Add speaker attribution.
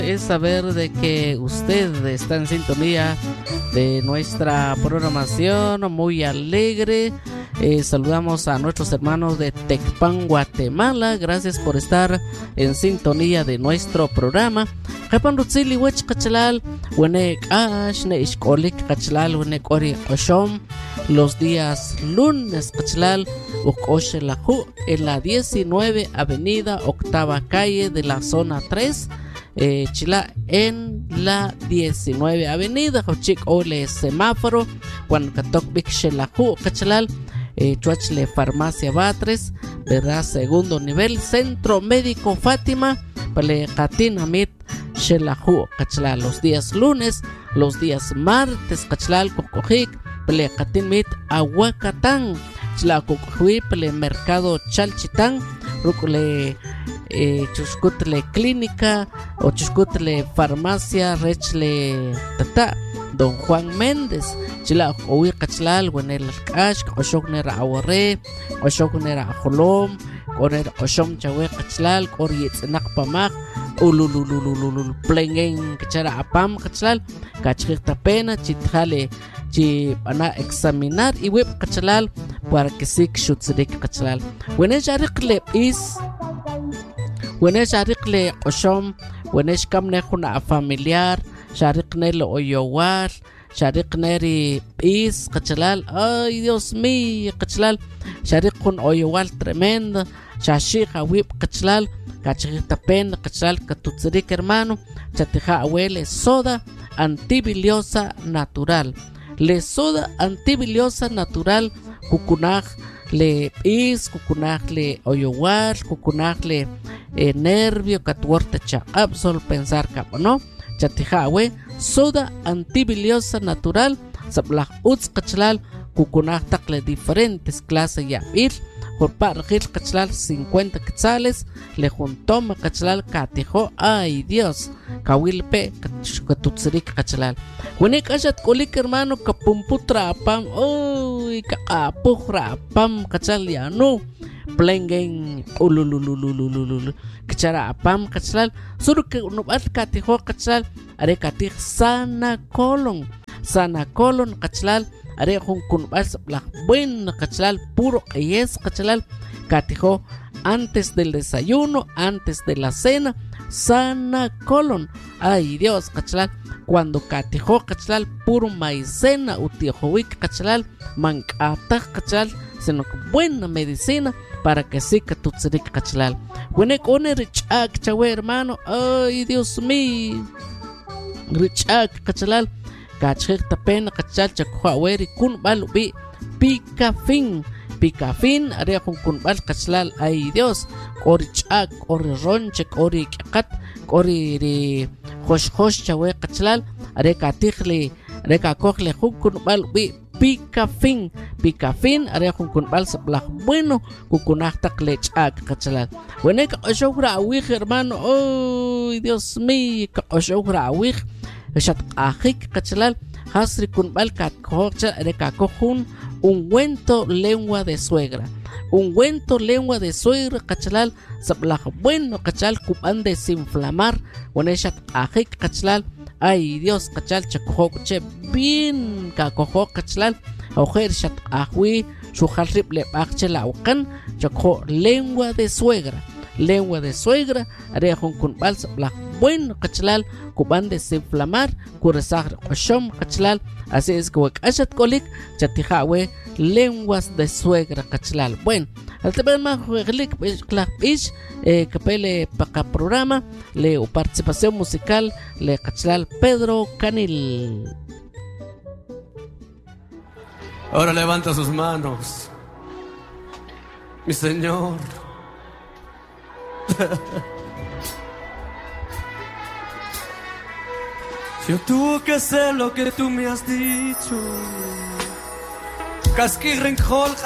Speaker 1: Es saber de que usted está en sintonía de nuestra programación muy alegre. Saludamos a nuestros hermanos de Tecpan, Guatemala. Gracias por estar en sintonía de nuestro programa. Japan Rutzili Wech Kachalal, Wenek Ash, Neishkolik Kachalal, Wenek Ori Oshom. Los días lunes Kachalal, Ukoshelahu, en la 19 Avenida, octava calle de la zona 3. Chila en la 19 Avenida, Hochik Ole semáforo, cuando Katok Bik Shelahu Kachalal. Chuachle Farmacia Batres, ¿verdad? Segundo nivel, Centro Médico Fátima, Pale Katin Amit Shelahu Kachalal. Los días lunes, los días martes, Kachalal Kokojik, Pale Katin Mit Aguacatán, Chila Kokohui, Pale Mercado Chalchitán, Rukule Chuscutle Clínica, o Chuscutle Farmacia, Rechle Tata. Don Juan Méndez, Chila Owi Kachalal, Wenel Cash, Oshoknera Aware, Oshoknera Holom, Corner Oshom Chawe Kachalal, Corietz Nakpamak, Ulululululul, Plengen Kachara Apam Kachalal, Kachirta Pena, Chitjale, Chipana examinar y web Kachalal, para que sig Shutzik Kachalal. Wenesh Arikle is Wenesh Arikle Oshom, Wenesh Kamnehuna familiar. Shariknel Oyowar, Sharikneri Is, Kachalal, ay Dios mío, Kachalal, Sharikun Oyowal tremenda, Shashika Whip, Kachalal, Kachita Pen, Kachalal, Katutzirik hermano, Chatija huele soda antibiliosa natural, le soda antibiliosa natural, Kukunaj le Is, Kukunaj le Oyowar, Kukunaj le nervio, Katuorte cha, absol pensar capo, ¿no? Chatijawe, soda antibiliosa natural, sablah uts kachalal, kukunaj takle diferentes clases ya ir, por pargil kachalal 50 quetzales, le juntoma kachalal katijo, ay Dios, kawilpe katutzirik kachalal. Wenek ashat kolik hermano kapumputra apam, uy, kaapujra apam kachal ya no. Plengen ululululululul kachara apam kachalal suru ke unubat katiho kachalal are katih sana colon kachalal are kunubas la buen kachalal puro yes kachalal katiho antes del desayuno, antes de la cena, sana colon. Ay Dios kachalal cuando katiho kachalal puro maicena utijowic kachalal mancata kachalal sino buena medicina para que sí que tu tzirik kachalal. Wenek one richak chawe hermano, ay Dios mío, richak kachalal, kachik tapena kachal chakhuaweri kun balubi pikafin, are kun bal kachalal, ay Dios, ori chak, ori ronchek, ori kakat, ori hosh chawe kachalal, are katihli, are kakokhle kun balubi Pikafin, are kun bal sablah bueno, kukunahtak lechak kachalal. Wenek oshokra awich hermano, oh Dios mío, oshokra awich, shat ajik kachalal, hasri kun bal katkocha, are kakojun, ungüento lengua de suegra. Ungüento lengua de suegra kachalal, sablah bueno kachal kupan desinflamar, weneshat ajik kachalal. Ay Dios kachal chakoche bien kakojo kachalal ojer shat ahwi shujalrip le achela ukan chako lengua de suegra are kun bals bla bueno kachalal kuban desinflamar kuresar oshom kachalal. Así es que ashat kolik chatijawe lenguas de suegra kachalal. Bueno, al tener más relik clapish capele para programa le participación musical le kachalal Pedro Canil.
Speaker 2: Ahora levanta sus manos, mi Señor. Yo tuve que hacer lo que tú me has dicho. Casquirrenjol